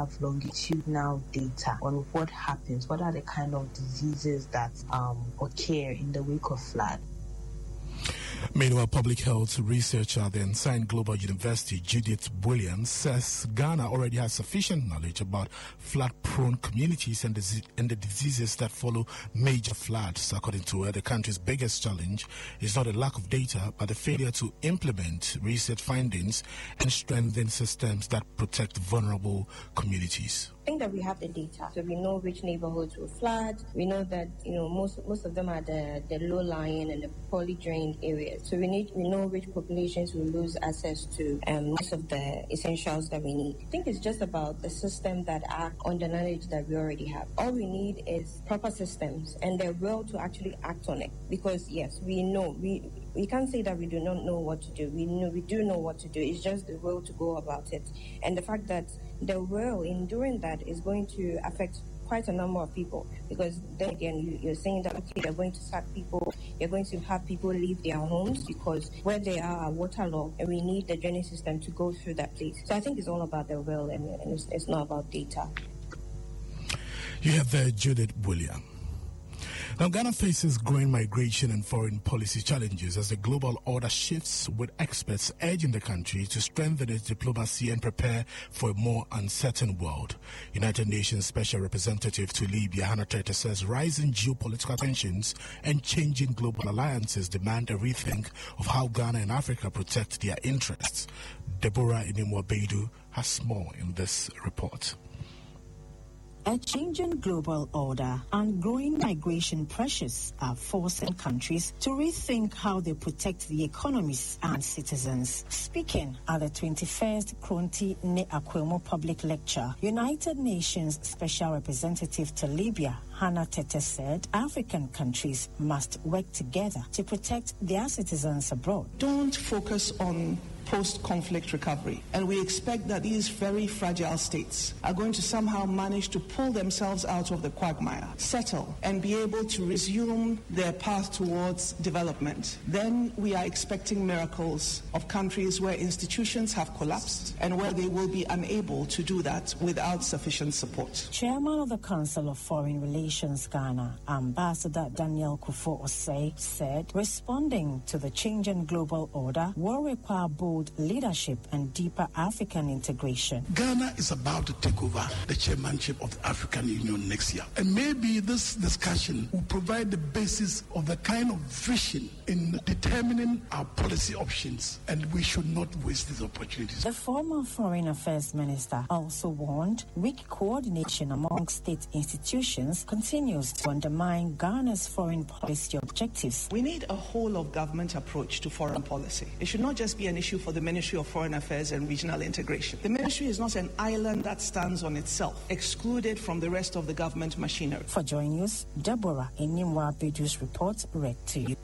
have longitudinal data on what happens, what are the kind of diseases that occur in the wake of flood. Meanwhile, public health researcher at the Ensign Global University, Judith Williams, says Ghana already has sufficient knowledge about flood-prone communities and the diseases that follow major floods. According to her, the country's biggest challenge is not a lack of data, but the failure to implement research findings and strengthen systems that protect vulnerable communities. I think that we have the data, so we know which neighborhoods will flood. We know that most of them are the low-lying and the poorly drained areas. So we know which populations will lose access to most of the essentials that we need. I think it's just about the system that act on the knowledge that we already have. All we need is proper systems and the will to actually act on it. Because yes, we know we can't say that we do not know what to do. We do know what to do. It's just the will to go about it, and the fact that the will in doing that is going to affect quite a number of people, because then again you're saying that okay, you're going to sack people, you're going to have people leave their homes because where they are waterlogged, and we need the drainage system to go through that place. So I think it's all about the will, and it's not about data. You have Judith Williams. Now, Ghana faces growing migration and foreign policy challenges as the global order shifts, with experts urging the country to strengthen its diplomacy and prepare for a more uncertain world. United Nations Special Representative to Libya, Hannah Tete, says rising geopolitical tensions and changing global alliances demand a rethink of how Ghana and Africa protect their interests. Deborah Inimwa-Beidu has more in this report. A changing global order and growing migration pressures are forcing countries to rethink how they protect the economies and citizens. Speaking at the 21st Kronti Ne Akwemo Public Lecture, United Nations Special Representative to Libya, Hannah Tete, said African countries must work together to protect their citizens abroad. Don't focus on post-conflict recovery. And we expect that these very fragile states are going to somehow manage to pull themselves out of the quagmire, settle, and be able to resume their path towards development. Then we are expecting miracles of countries where institutions have collapsed and where they will be unable to do that without sufficient support. Chairman of the Council of Foreign Relations Ghana, Ambassador Daniel Kufuor-Osei, said responding to the changing global order will require both leadership and deeper African integration. Ghana is about to take over the chairmanship of the African Union next year. And maybe this discussion will provide the basis of the kind of vision in determining our policy options, and we should not waste these opportunities. The former Foreign Affairs Minister also warned weak coordination among state institutions continues to undermine Ghana's foreign policy objectives. We need a whole-of-government approach to foreign policy. It should not just be an issue for the Ministry of Foreign Affairs and Regional Integration. The ministry is not an island that stands on itself, excluded from the rest of the government machinery. For Joy News, Deborah Inimwa-Beidu's report read to you.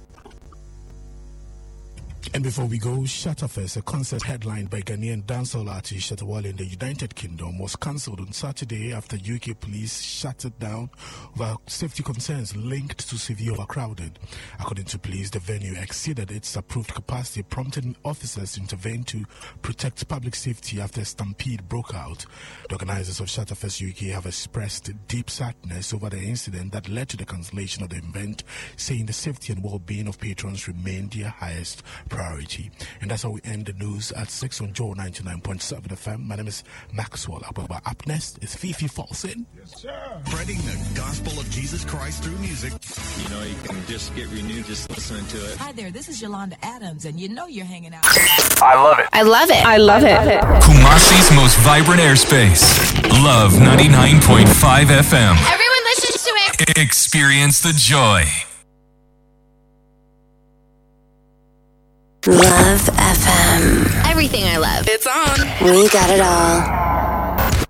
And before we go, Shatterfest, a concert headlined by Ghanaian dancehall artist Shatta Wale in the United Kingdom, was cancelled on Saturday after UK police shut it down over safety concerns linked to severe overcrowding. According to police, the venue exceeded its approved capacity, prompting officers to intervene to protect public safety after a stampede broke out. The organisers of Shatterfest UK have expressed deep sadness over the incident that led to the cancellation of the event, saying the safety and well-being of patrons remain their highest priority. And that's how we end the news at 6 on Joe 99.7 FM. My name is Maxwell Ababa. Up next is Fifi Falsin. Yes, sir. Spreading the gospel of Jesus Christ through music. You know, you can just get renewed just listening to it. Hi there, this is Yolanda Adams, and you know you're hanging out. I love it. I love it. I love it. Kumasi's most vibrant airspace. Love 99.5 FM. Everyone listens to it. Experience the joy. Love FM. Everything I love. It's on. We got it all.